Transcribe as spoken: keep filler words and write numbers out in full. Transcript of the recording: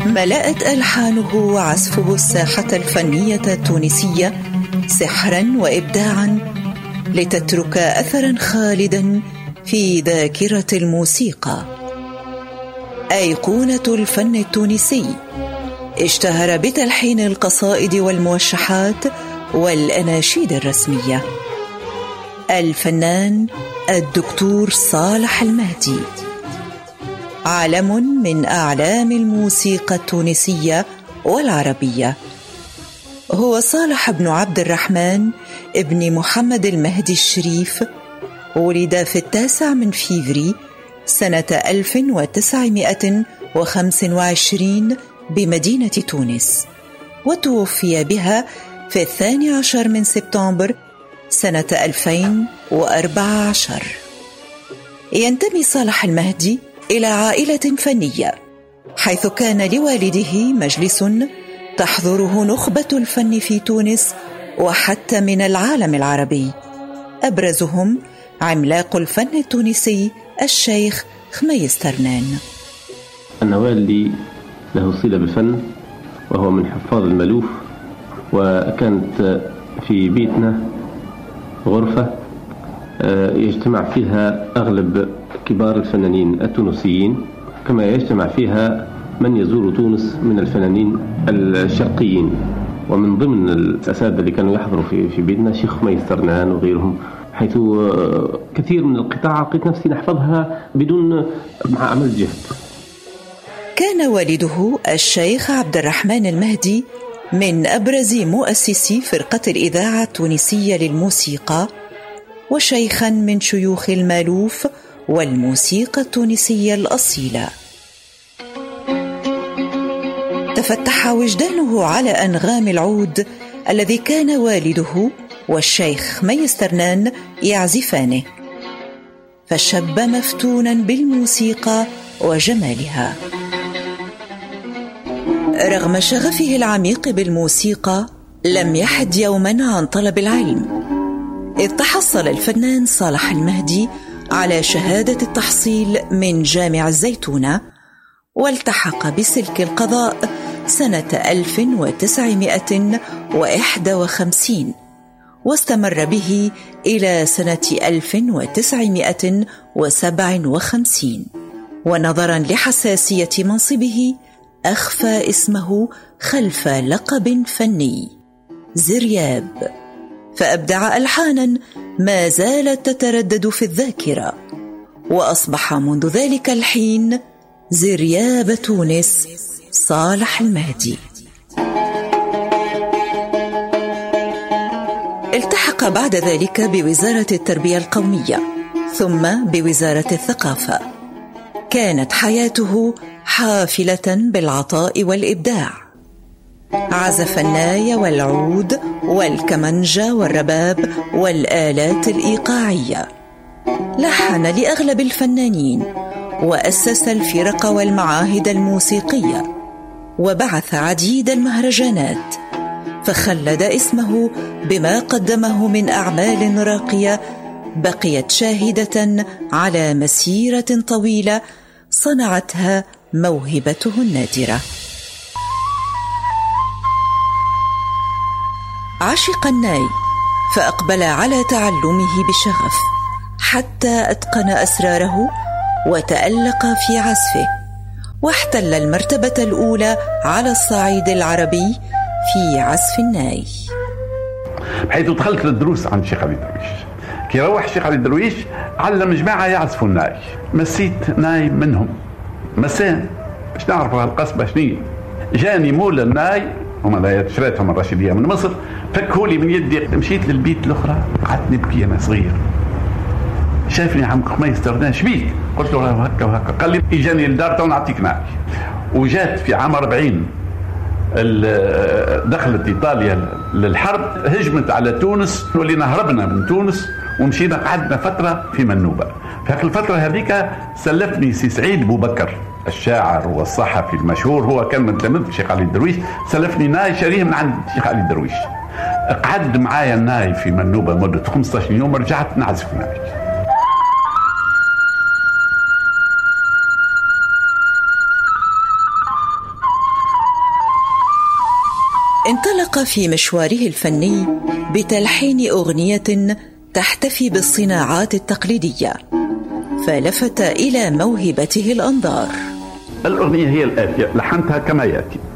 ملأت ألحانه وعزفه الساحة الفنية التونسية سحراً وإبداعاً لتترك أثراً خالداً في ذاكرة الموسيقى. أيقونة الفن التونسي، اشتهر بتلحين القصائد والموشحات والأناشيد الرسمية. الفنان الدكتور صالح المهدي، علم من أعلام الموسيقى التونسية والعربية. هو صالح بن عبد الرحمن ابن محمد المهدي الشريف، ولد في التاسع من فيفري سنة ألف وتسعمائة وخمسة وعشرين بمدينة تونس، وتوفي بها في الثاني عشر من سبتمبر سنة ألفين وأربعة عشر. ينتمي صالح المهدي إلى عائلة فنية، حيث كان لوالده مجلس تحضره نخبة الفن في تونس وحتى من العالم العربي، أبرزهم عملاق الفن التونسي الشيخ خميس ترنان. أنا والدي له صلة بالفن، وهو من حفاظ المألوف، وكانت في بيتنا غرفة يجتمع فيها أغلب كبار الفنانين التونسيين، كما يجتمع فيها من يزور تونس من الفنانين الشرقيين. ومن ضمن الأساتذة اللي كانوا يحضروا في في بيتنا شيخ خميس ترنان وغيرهم، حيث كثير من القطاع لقيت نفسي نحفظها بدون مع عمل جهد. كان والده الشيخ عبد الرحمن المهدي من أبرز مؤسسي فرقة الإذاعة التونسية للموسيقى، وشيخا من شيوخ المألوف والموسيقى التونسية الأصيلة. تفتح وجدانه على أنغام العود الذي كان والده والشيخ خميس ترنان يعزفانه، فشب مفتونا بالموسيقى وجمالها. رغم شغفه العميق بالموسيقى، لم يحد يوما عن طلب العلم، إذ تحصل الفنان صالح المهدي على شهادة التحصيل من جامع الزيتونة، والتحق بسلك القضاء سنة ألف وتسعمائة وواحد وخمسين، واستمر به إلى سنة ألف وتسعمائة وسبعة وخمسين، ونظرا لحساسية منصبه أخفى اسمه خلف لقب فني زرياب، فأبدع ألحانا ما زالت تتردد في الذاكرة، وأصبح منذ ذلك الحين زرياب تونس صالح المهدي. التحق بعد ذلك بوزارة التربية القومية، ثم بوزارة الثقافة. كانت حياته حافلة بالعطاء والإبداع، عزف الناي والعود والكمنجة والرباب والآلات الإيقاعية، لحن لأغلب الفنانين، وأسس الفرق والمعاهد الموسيقية، وبعث عديد المهرجانات، فخلد اسمه بما قدمه من أعمال راقية بقيت شاهدة على مسيرة طويلة صنعتها موهبته النادرة. عشق الناي، فأقبل على تعلمه بشغف حتى أتقن أسراره وتألق في عزفه، واحتل المرتبة الأولى على الصعيد العربي في عزف الناي. بحيث دخلت للدروس عند الشيخ علي درويش. كي روح الشيخ علي درويش علم جماعة يعزفوا الناي، مسيت ناي منهم مسان باش نعرف هالقصبة شنية. جاني مول الناي، هما شريتهم الرشيدية من مصر، فكهولي من يدي. مشيت للبيت الأخرى قعدت نبكي أنا صغير. شافني عم خميس ترنان، شبيك؟ قلت له هكا وهكا. قال لي اجاني للدار تو نعطيك ناي. وجات في عام أربعين دخلت إيطاليا للحرب، هجمت على تونس، ولينا هربنا من تونس ومشينا قعدنا فترة في منوبة. في هذه الفترة هذيك سلفني سي سعيد بو بكر الشاعر والصحفي المشهور، هو كان من تلاميذ الشيخ علي درويش، سلفني ناي شريه من عند الشيخ علي درويش. قعد معايا الناي في منوبة مدة خمسة عشر يوم، رجعت نعزف ناي. انطلق في مشواره الفني بتلحين أغنية تحتفي بالصناعات التقليدية، فلفت إلى موهبته الأنظار. الأغنية هي الآتية، لحنتها كما يأتي.